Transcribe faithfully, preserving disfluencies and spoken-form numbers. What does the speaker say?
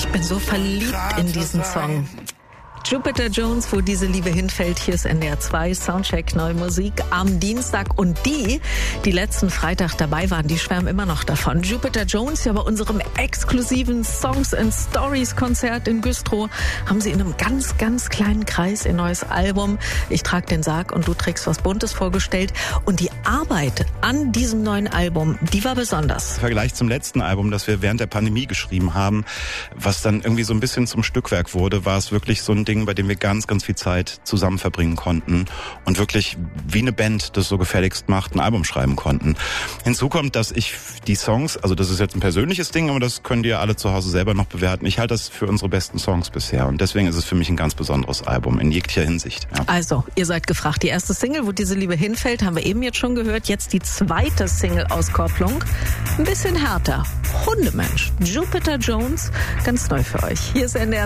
Ich bin so verliebt in diesen Song. Jupiter Jones, wo diese Liebe hinfällt. Hier ist N D R zwei, Soundcheck, neue Musik am Dienstag. Und die, die letzten Freitag dabei waren, die schwärmen immer noch davon. Jupiter Jones, ja bei unserem exklusiven Songs and Stories Konzert in Güstrow, haben sie in einem ganz, ganz kleinen Kreis ihr neues Album Ich trag den Sarg und du trägst was Buntes vorgestellt. Und die Arbeit an diesem neuen Album, die war besonders. Im Vergleich zum letzten Album, das wir während der Pandemie geschrieben haben, was dann irgendwie so ein bisschen zum Stückwerk wurde, war es wirklich so ein Ding, bei dem wir ganz, ganz viel Zeit zusammen verbringen konnten und wirklich wie eine Band das so gefälligst macht, ein Album schreiben konnten. Hinzu kommt, dass ich die Songs, also das ist jetzt ein persönliches Ding, aber das könnt ihr alle zu Hause selber noch bewerten. Ich halte das für unsere besten Songs bisher und deswegen ist es für mich ein ganz besonderes Album in jeglicher Hinsicht. Ja. Also, ihr seid gefragt. Die erste Single, wo diese Liebe hinfällt, haben wir eben jetzt schon gehört. Jetzt die zweite Single-Auskopplung. Ein bisschen härter. Hundemensch. Jupiter Jones. Ganz neu für euch. Hier ist N D R